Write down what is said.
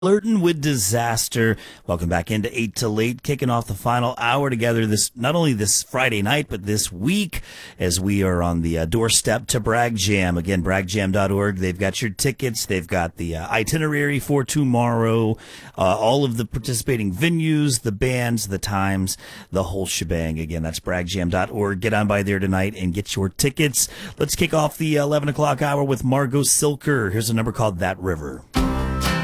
Flirting with Disaster. Welcome back into 8 to Late, kicking off the final hour together this not only this Friday night, but this week as we are on the doorstep to Bragg Jam. Again, braggjam.org. They've got your tickets. They've got the itinerary for tomorrow, all of the participating venues, the bands, the times, the whole shebang. Again, that's braggjam.org. Get on by there tonight and get your tickets. Let's kick off the 11 o'clock hour with Margot Silker. Here's a number called That River.